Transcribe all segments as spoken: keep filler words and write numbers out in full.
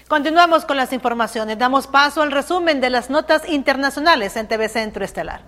Continuamos con las informaciones. Damos paso al resumen de las notas internacionales en T V Centro Estelar.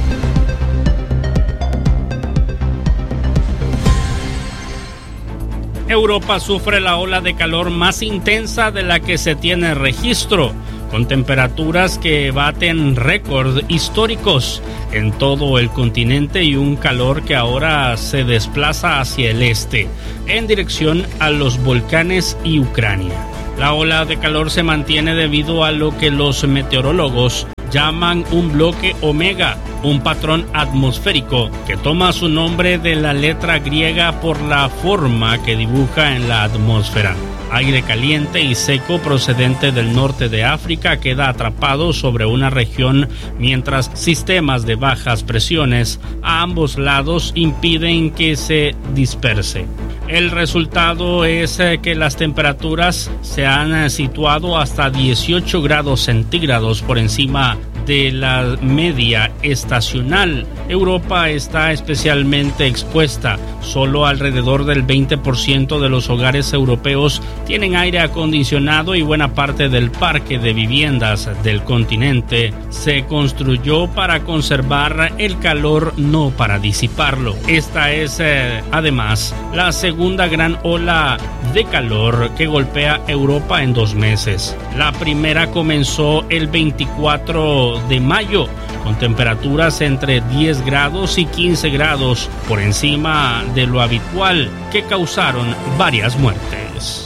Europa sufre la ola de calor más intensa de la que se tiene registro, con temperaturas que baten récord históricos en todo el continente y un calor que ahora se desplaza hacia el este, en dirección a los volcanes y Ucrania. La ola de calor se mantiene debido a lo que los meteorólogos llaman un bloque omega, un patrón atmosférico que toma su nombre de la letra griega por la forma que dibuja en la atmósfera. Aire caliente y seco procedente del norte de África queda atrapado sobre una región, mientras sistemas de bajas presiones a ambos lados impiden que se disperse. El resultado es que las temperaturas se han situado hasta dieciocho grados centígrados por encima de la media estacional. Europa está especialmente expuesta. Solo alrededor del veinte por ciento de los hogares europeos tienen aire acondicionado y buena parte del parque de viviendas del continente se construyó para conservar el calor, no para disiparlo. Esta es, eh, además, la segunda gran ola de calor que golpea Europa en dos meses. La primera comenzó el veinticuatro de mayo, con temperaturas entre diez grados y quince grados por encima de lo habitual, que causaron varias muertes.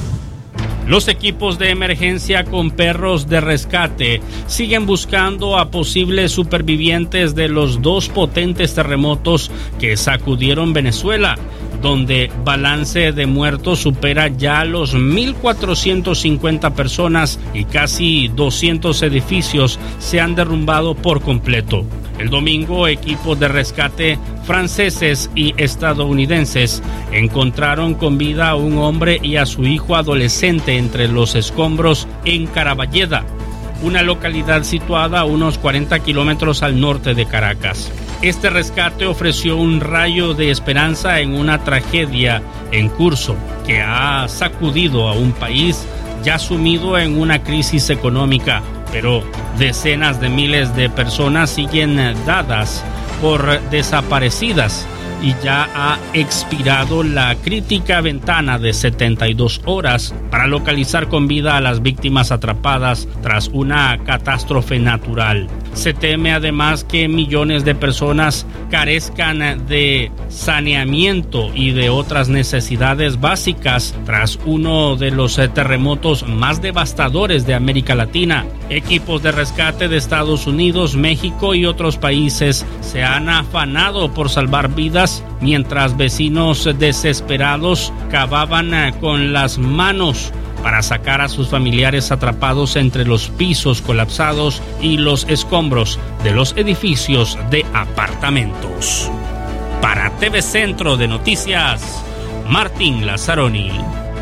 Los equipos de emergencia con perros de rescate siguen buscando a posibles supervivientes de los dos potentes terremotos que sacudieron Venezuela, donde balance de muertos supera ya los mil cuatrocientas cincuenta personas y casi doscientos edificios se han derrumbado por completo. El domingo, equipos de rescate franceses y estadounidenses encontraron con vida a un hombre y a su hijo adolescente entre los escombros en Caraballeda, una localidad situada a unos cuarenta kilómetros al norte de Caracas. Este rescate ofreció un rayo de esperanza en una tragedia en curso que ha sacudido a un país ya sumido en una crisis económica, pero decenas de miles de personas siguen dadas por desaparecidas y ya ha expirado la crítica ventana de setenta y dos horas para localizar con vida a las víctimas atrapadas tras una catástrofe natural. Se teme además que millones de personas carezcan de saneamiento y de otras necesidades básicas tras uno de los terremotos más devastadores de América Latina. Equipos de rescate de Estados Unidos, México y otros países se han afanado por salvar vidas, mientras vecinos desesperados cavaban con las manos para sacar a sus familiares atrapados entre los pisos colapsados y los escombros de los edificios de apartamentos. Para T V Centro de Noticias, Martín Lazzaroni.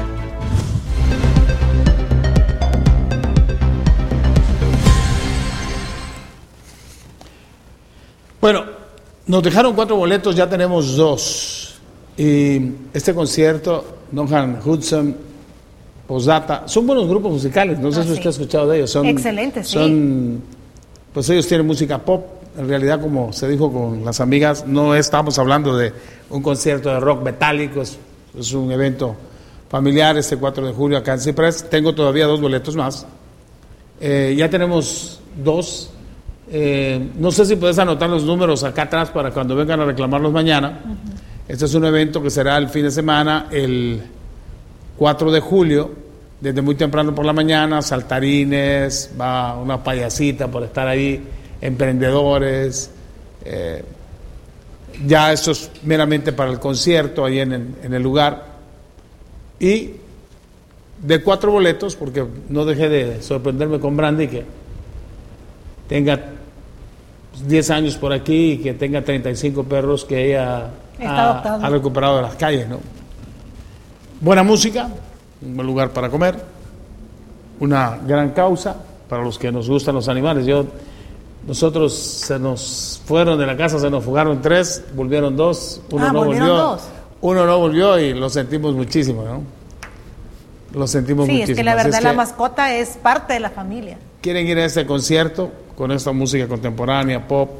Bueno, nos dejaron cuatro boletos, ya tenemos dos. Y este concierto, Northern Hudson, Postdata, son buenos grupos musicales, no sé oh, si usted sí. ha escuchado de ellos. Son, Excelente, sí. Son, pues ellos tienen música pop, en realidad como se dijo con las amigas, no estamos hablando de un concierto de rock metálico, es, es un evento familiar este cuatro de julio acá en Cypress. Tengo todavía dos boletos más, eh, ya tenemos dos, eh, no sé si puedes anotar los números acá atrás para cuando vengan a reclamarlos mañana. Uh-huh. Este es un evento que será el fin de semana, el cuatro de julio, desde muy temprano por la mañana, saltarines, va una payasita por estar ahí, emprendedores, eh, ya eso es meramente para el concierto ahí en el, en el lugar. Y de cuatro boletos, porque no dejé de sorprenderme con Brandy, que tenga diez años por aquí y que tenga treinta y cinco perros que ella ha, ha recuperado de las calles, ¿no? Buena música, un buen lugar para comer, una gran causa para los que nos gustan los animales. Yo, nosotros se nos fueron de la casa, se nos fugaron tres, volvieron dos, uno ah, no volvió, dos. uno no volvió y lo sentimos muchísimo, ¿no? lo sentimos sí, muchísimo. Sí, es que la verdad es la que mascota es parte de la familia. ¿Quieren ir a este concierto con esta música contemporánea, pop?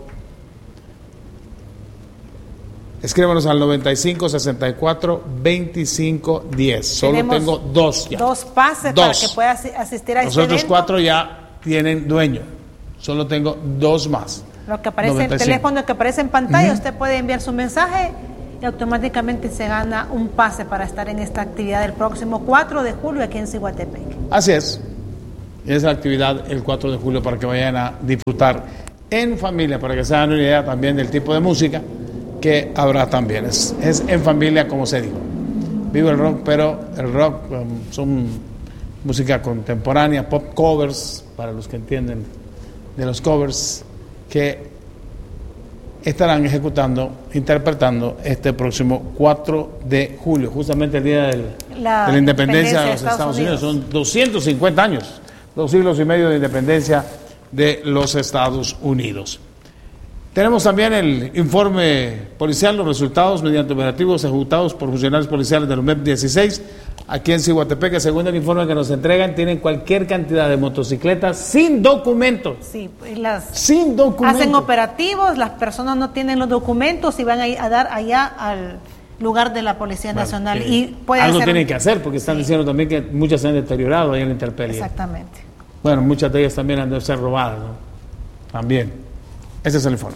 Escríbanos al noventa y cinco, sesenta y cuatro, veinticinco, diez. Solo Tenemos tengo dos ya. Dos pases dos. para que pueda asistir a Los este otros evento. cuatro ya tienen dueño. Solo tengo dos más. Lo que aparece en el teléfono que aparece en pantalla, uh-huh. Usted puede enviar su mensaje y automáticamente se gana un pase para estar en esta actividad el próximo cuatro de julio aquí en Ciguatepec. Así es. Es la actividad el cuatro de julio para que vayan a disfrutar en familia, para que se hagan una idea también del tipo de música que habrá también. Es, es en familia, como se dijo. Vive el rock, pero el rock um, son música contemporánea, pop covers, para los que entienden de los covers, que estarán ejecutando, interpretando este próximo cuatro de julio, justamente el día del, la de la independencia de los Estados, Estados Unidos. Unidos. Son doscientos cincuenta años, dos siglos y medio de independencia de los Estados Unidos. Tenemos también el informe policial, los resultados mediante operativos ejecutados por funcionarios policiales del U M E P dieciséis, aquí en Ciguatepec, que según el informe que nos entregan, tienen cualquier cantidad de motocicletas sin documentos. Sí, las sin documentos. Hacen operativos, las personas no tienen los documentos y van a, a dar allá al lugar de la Policía bueno, Nacional. Y puede algo hacer... tienen que hacer, porque están sí. diciendo también que muchas se han deteriorado ahí en la intemperie. Exactamente. Bueno, muchas de ellas también han de ser robadas, ¿no? También. Ese es el informe.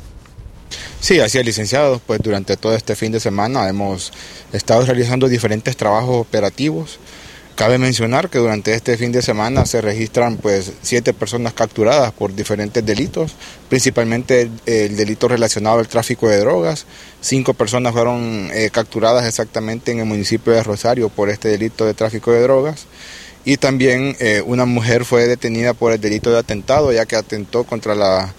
Sí, así es, licenciado. Pues durante todo este fin de semana hemos estado realizando diferentes trabajos operativos. Cabe mencionar que durante este fin de semana se registran pues siete personas capturadas por diferentes delitos, principalmente el, el delito relacionado al tráfico de drogas. Cinco personas fueron eh, capturadas exactamente en el municipio de Rosario por este delito de tráfico de drogas. Y también eh, una mujer fue detenida por el delito de atentado, ya que atentó contra la,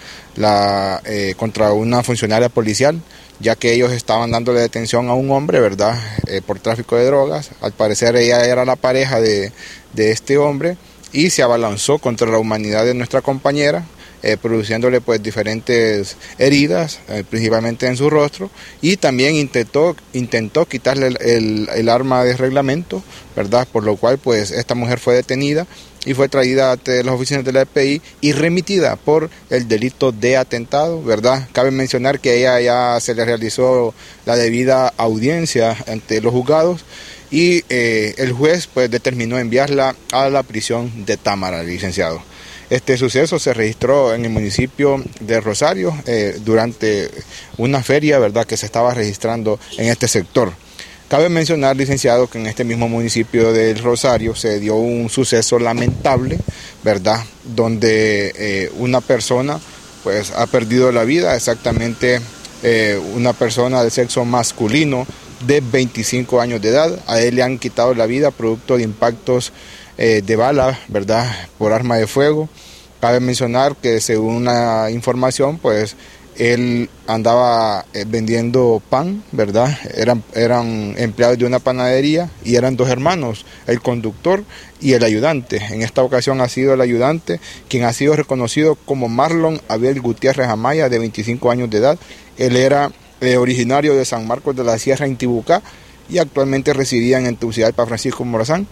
la eh, contra una funcionaria policial, ya que ellos estaban dándole detención a un hombre, ¿verdad?, eh, por tráfico de drogas. Al parecer ella era la pareja de, de este hombre y se abalanzó contra la humanidad de nuestra compañera, Eh, produciéndole pues diferentes heridas, eh, principalmente en su rostro, y también intentó intentó quitarle el, el, el arma de reglamento, ¿verdad? Por lo cual pues esta mujer fue detenida y fue traída ante las oficinas de la E P I y remitida por el delito de atentado, ¿verdad? Cabe mencionar que a ella ya se le realizó la debida audiencia ante los juzgados y eh, el juez pues determinó enviarla a la prisión de Támara, licenciado. Este suceso se registró en el municipio de Rosario eh, durante una feria, ¿verdad?, que se estaba registrando en este sector. Cabe mencionar, licenciado, que en este mismo municipio de Rosario se dio un suceso lamentable, ¿verdad?, donde eh, una persona pues ha perdido la vida, exactamente eh, una persona de sexo masculino de veinticinco años de edad. A él le han quitado la vida producto de impactos eh, de bala, ¿verdad?, por arma de fuego. Cabe mencionar que según una información, pues él andaba eh, vendiendo pan, ¿verdad? Eran, eran empleados de una panadería y eran dos hermanos, el conductor y el ayudante. En esta ocasión ha sido el ayudante quien ha sido reconocido como Marlon Abel Gutiérrez Amaya, de veinticinco años de edad. Él era eh, originario de San Marcos de la Sierra, Intibucá, y actualmente residía en Tegucigalpa, Francisco Morazán.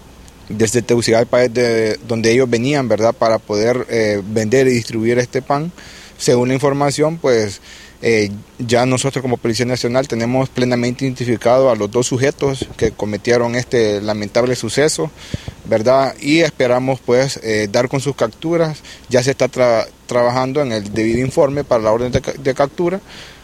Desde Tegucigalpa es de donde ellos venían, ¿verdad?, para poder eh, vender y distribuir este pan. Según la información, pues eh, ya nosotros como Policía Nacional tenemos plenamente identificado a los dos sujetos que cometieron este lamentable suceso, ¿verdad? Y esperamos pues eh, dar con sus capturas. Ya se está tra- trabajando en el debido informe para la orden de, de captura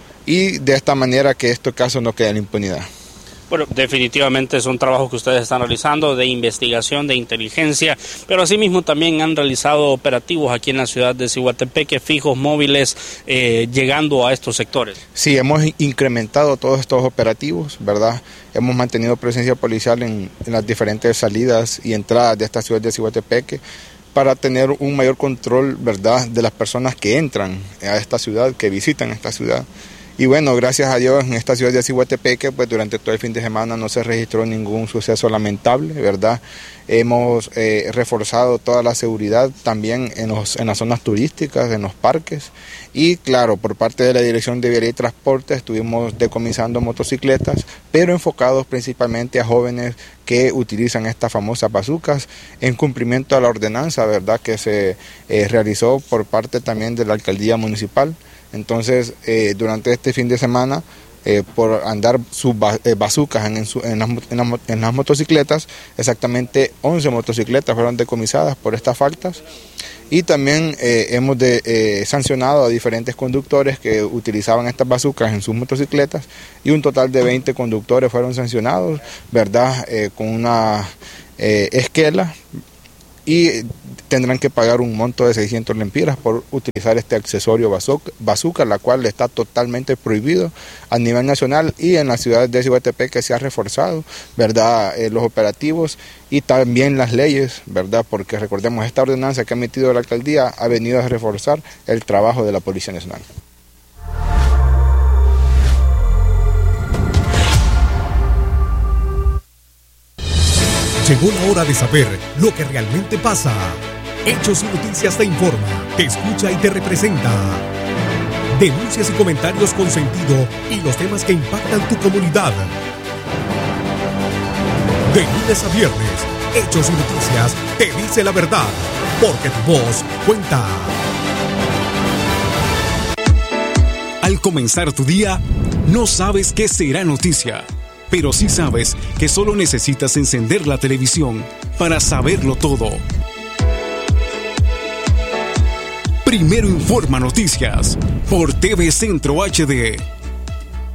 y de esta manera que estos casos no queden en impunidad. Bueno, definitivamente son trabajos que ustedes están realizando de investigación, de inteligencia, pero asimismo también han realizado operativos aquí en la ciudad de Ciguatepec, fijos, móviles, eh, llegando a estos sectores. Sí, hemos incrementado todos estos operativos, ¿verdad? Hemos mantenido presencia policial en, en las diferentes salidas y entradas de esta ciudad de Ciguatepec para tener un mayor control, ¿verdad?, de las personas que entran a esta ciudad, que visitan esta ciudad. Y bueno, gracias a Dios en esta ciudad de Ciguatepeque, pues durante todo el fin de semana no se registró ningún suceso lamentable, ¿verdad? Hemos eh, reforzado toda la seguridad también en, los, en las zonas turísticas, en los parques. Y claro, por parte de la Dirección de Vialidad y Transporte estuvimos decomisando motocicletas, pero enfocados principalmente a jóvenes que utilizan estas famosas bazucas en cumplimiento a la ordenanza, ¿verdad?, que se eh, realizó por parte también de la Alcaldía Municipal. Entonces, eh, durante este fin de semana, eh, por andar sus eh, bazucas en, en, su, en, las, en, las, en las motocicletas, exactamente once motocicletas fueron decomisadas por estas faltas. Y también eh, hemos de, eh, sancionado a diferentes conductores que utilizaban estas bazucas en sus motocicletas, y un total de veinte conductores fueron sancionados, ¿verdad?, eh, con una eh, esquela, y tendrán que pagar un monto de seiscientos lempiras por utilizar este accesorio bazuca, bazuca, la cual está totalmente prohibido a nivel nacional, y en la ciudad de Ciguatepeque se ha reforzado, ¿verdad?, eh, los operativos y también las leyes, ¿verdad?, porque recordemos, esta ordenanza que ha emitido la alcaldía ha venido a reforzar el trabajo de la Policía Nacional. Llegó la hora de saber lo que realmente pasa. Hechos y Noticias te informa, te escucha y te representa. Denuncias y comentarios con sentido y los temas que impactan tu comunidad. De lunes a viernes, Hechos y Noticias te dice la verdad, porque tu voz cuenta. Al comenzar tu día, no sabes qué será noticia, pero sí sabes que solo necesitas encender la televisión para saberlo todo. Primero Informa Noticias por T V Centro H D.